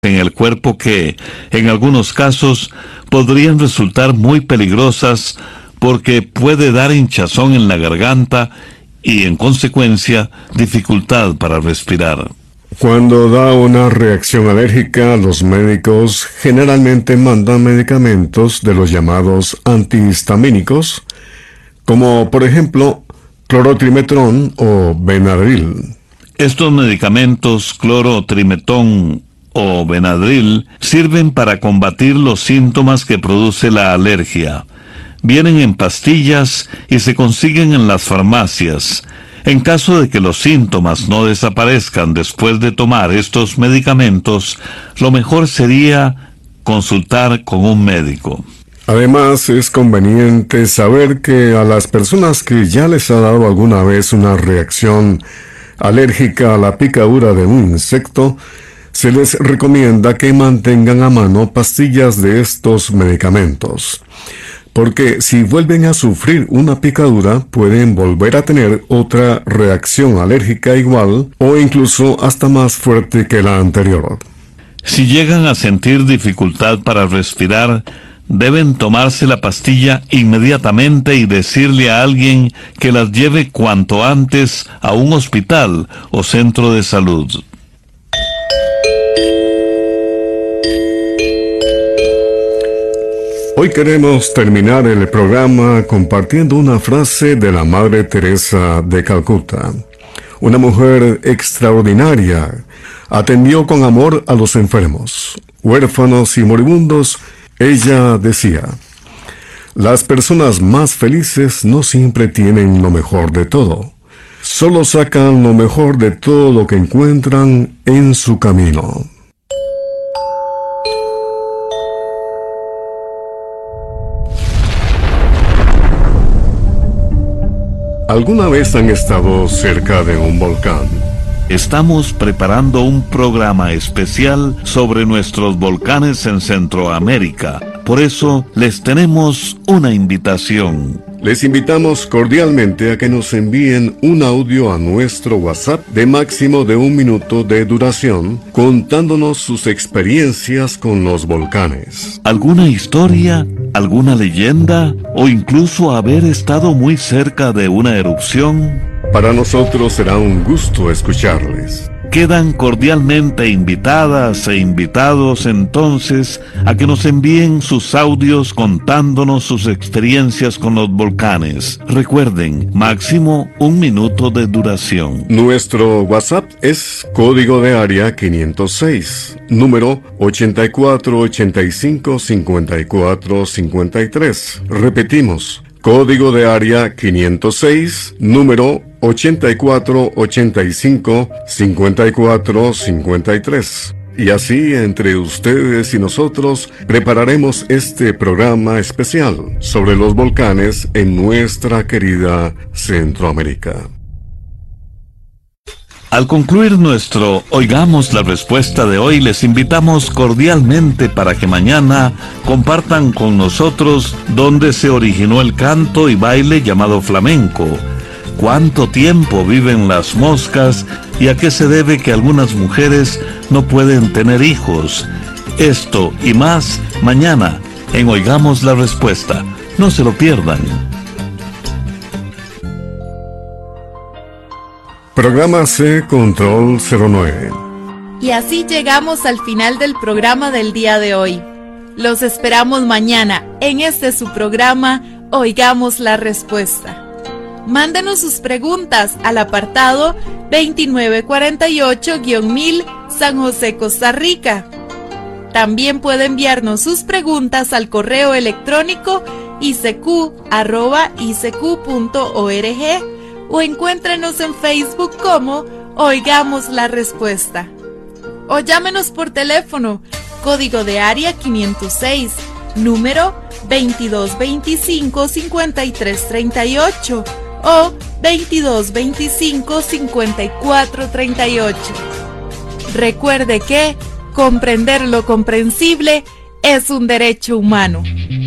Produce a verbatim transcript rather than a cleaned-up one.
en el cuerpo que, en algunos casos, podrían resultar muy peligrosas porque puede dar hinchazón en la garganta y, en consecuencia, dificultad para respirar. Cuando da una reacción alérgica, los médicos generalmente mandan medicamentos de los llamados antihistamínicos, como por ejemplo clorotrimetrón o Benadryl. Estos medicamentos, clorotrimetrón o Benadryl, sirven para combatir los síntomas que produce la alergia. Vienen en pastillas y se consiguen en las farmacias. En caso de que los síntomas no desaparezcan después de tomar estos medicamentos, lo mejor sería consultar con un médico. Además, es conveniente saber que a las personas que ya les ha dado alguna vez una reacción alérgica a la picadura de un insecto, se les recomienda que mantengan a mano pastillas de estos medicamentos, porque si vuelven a sufrir una picadura, pueden volver a tener otra reacción alérgica igual o incluso hasta más fuerte que la anterior. Si llegan a sentir dificultad para respirar, deben tomarse la pastilla inmediatamente y decirle a alguien que las lleve cuanto antes a un hospital o centro de salud. Hoy queremos terminar el programa compartiendo una frase de la Madre Teresa de Calcuta. Una mujer extraordinaria, atendió con amor a los enfermos, huérfanos y moribundos. Ella decía: las personas más felices no siempre tienen lo mejor de todo, solo sacan lo mejor de todo lo que encuentran en su camino. ¿Alguna vez han estado cerca de un volcán? Estamos preparando un programa especial sobre nuestros volcanes en Centroamérica. Por eso les tenemos una invitación. Les invitamos cordialmente a que nos envíen un audio a nuestro WhatsApp de máximo de un minuto de duración, contándonos sus experiencias con los volcanes. ¿Alguna historia? ¿Alguna leyenda? ¿O incluso haber estado muy cerca de una erupción? Para nosotros será un gusto escucharles. Quedan cordialmente invitadas e invitados entonces a que nos envíen sus audios contándonos sus experiencias con los volcanes. Recuerden, máximo un minuto de duración. Nuestro WhatsApp es código de área quinientos seis, número ochenta y cuatro ochenta y cinco cincuenta y cuatro cincuenta y tres. Repetimos, código de área quinientos seis, número ochenta y cuatro ochenta y cinco cincuenta y cuatro cincuenta y tres. Y así, entre ustedes y nosotros, prepararemos este programa especial sobre los volcanes en nuestra querida Centroamérica. Al concluir nuestro Oigamos la Respuesta de hoy, les invitamos cordialmente para que mañana compartan con nosotros dónde se originó el canto y baile llamado flamenco, cuánto tiempo viven las moscas y a qué se debe que algunas mujeres no pueden tener hijos. Esto y más mañana en Oigamos la Respuesta. No se lo pierdan. Programa C Control cero nueve. Y así llegamos al final del programa del día de hoy. Los esperamos mañana en este su programa Oigamos la Respuesta. Mándenos sus preguntas al apartado veintinueve cuarenta y ocho mil San José, Costa Rica. También puede enviarnos sus preguntas al correo electrónico i c q arroba i c q punto org o encuéntrenos en Facebook como Oigamos la Respuesta. O llámenos por teléfono, código de área quinientos seis, número veintidós veinticinco cincuenta y tres treinta y ocho o veintidós veinticinco cincuenta y cuatro treinta y ocho. Recuerde que comprender lo comprensible es un derecho humano.